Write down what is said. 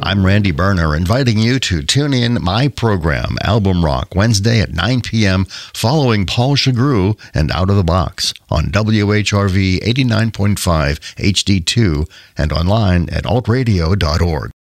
I'm Randy Berner, inviting you to tune in my program, Album Rock, Wednesday at 9 p.m., following Paul Chagru and Out of the Box on WHRV 89.5 HD2 and online at altradio.org.